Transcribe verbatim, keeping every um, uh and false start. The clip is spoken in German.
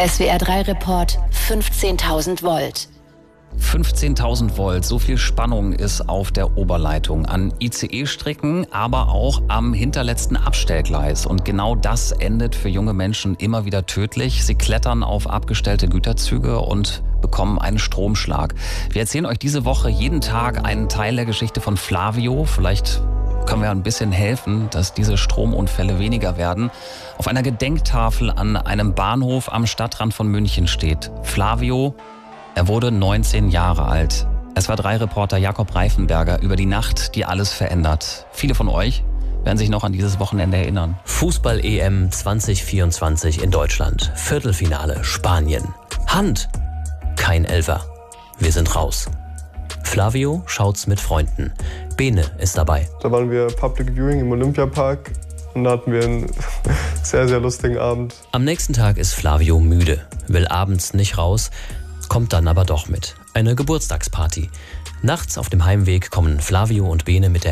S W R drei Report fünfzehntausend Volt. fünfzehntausend Volt, so viel Spannung ist auf der Oberleitung an I C E-Strecken, aber auch am hinterletzten Abstellgleis. Und genau das endet für junge Menschen immer wieder tödlich. Sie klettern auf abgestellte Güterzüge und bekommen einen Stromschlag. Wir erzählen euch diese Woche jeden Tag einen Teil der Geschichte von Flavio. Vielleicht können wir ein bisschen helfen, dass diese Stromunfälle weniger werden. Auf einer Gedenktafel an einem Bahnhof am Stadtrand von München steht: Flavio, er wurde neunzehn Jahre alt. S W R drei Reporter Jakob Reifenberger über die Nacht, die alles verändert. Viele von euch werden sich noch an dieses Wochenende erinnern. Fußball-E M zwanzig vierundzwanzig in Deutschland. Viertelfinale Spanien. Hand. Kein Elfer. Wir sind raus. Flavio schaut's mit Freunden. Bene ist dabei. Da waren wir Public Viewing im Olympiapark und da hatten wir einen sehr, sehr lustigen Abend. Am nächsten Tag ist Flavio müde, will abends nicht raus, kommt dann aber doch mit. Eine Geburtstagsparty. Nachts auf dem Heimweg kommen Flavio und Bene mit der